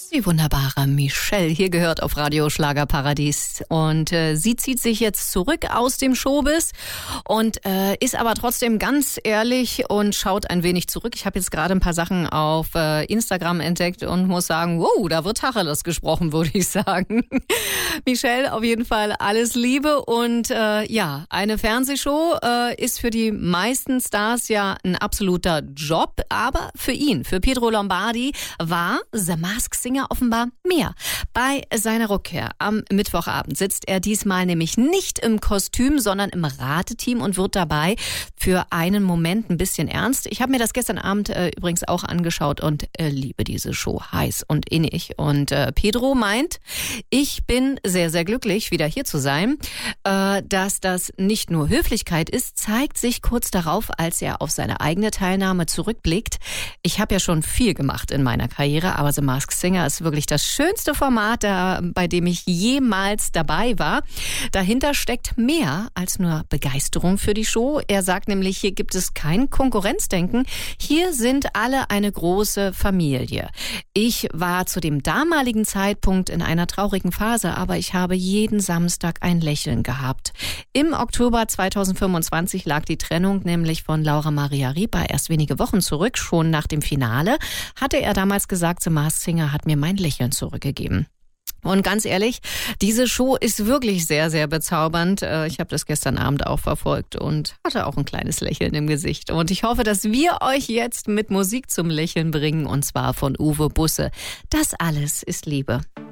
Die wunderbare Michelle, hier gehört auf Radio Schlagerparadies. Und sie zieht sich jetzt zurück aus dem Showbiz und ist aber trotzdem ganz ehrlich und schaut ein wenig zurück. Ich habe jetzt gerade ein paar Sachen auf Instagram entdeckt und muss sagen, wow, da wird Tacheles gesprochen, würde ich sagen. Michelle, auf jeden Fall alles Liebe. Und ja, eine Fernsehshow ist für die meisten Stars ja ein absoluter Job. Aber für ihn, für Pietro Lombardi, war The Masked Singer offenbar mehr. Bei seiner Rückkehr am Mittwochabend sitzt er diesmal nämlich nicht im Kostüm, sondern im Rateteam und wird dabei für einen Moment ein bisschen ernst. Ich habe mir das gestern Abend übrigens auch angeschaut und liebe diese Show heiß und innig. Und Pedro meint, ich bin sehr, sehr glücklich, wieder hier zu sein. Dass das nicht nur Höflichkeit ist, zeigt sich kurz darauf, als er auf seine eigene Teilnahme zurückblickt. Ich habe ja schon viel gemacht in meiner Karriere, aber The Masked Singer ist wirklich das schönste Format, bei dem ich jemals dabei war. Dahinter steckt mehr als nur Begeisterung für die Show. Er sagt nämlich, hier gibt es kein Konkurrenzdenken. Hier sind alle eine große Familie. Ich war zu dem damaligen Zeitpunkt in einer traurigen Phase, aber ich habe jeden Samstag ein Lächeln gehabt. Im Oktober 2025 lag die Trennung nämlich von Laura Maria Rieper erst wenige Wochen zurück. Schon nach dem Finale hatte er damals gesagt, The Masked Singer hat mir mein Lächeln zurückgegeben. Und ganz ehrlich, diese Show ist wirklich sehr, sehr bezaubernd. Ich habe das gestern Abend auch verfolgt und hatte auch ein kleines Lächeln im Gesicht. Und ich hoffe, dass wir euch jetzt mit Musik zum Lächeln bringen, und zwar von Uwe Busse. Das alles ist Liebe.